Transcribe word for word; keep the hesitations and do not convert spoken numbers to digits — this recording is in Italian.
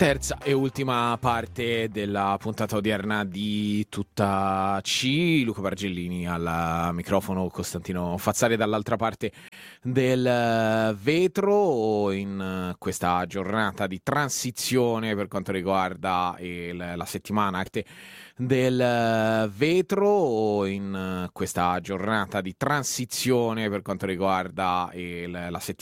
Terza e ultima parte della puntata odierna di Tutta C. Luca Bargellini al microfono, Costantino Fazzari dall'altra parte del vetro, in questa giornata di transizione per quanto riguarda il, la settimana arte del vetro, in questa giornata di transizione per quanto riguarda il, la settimana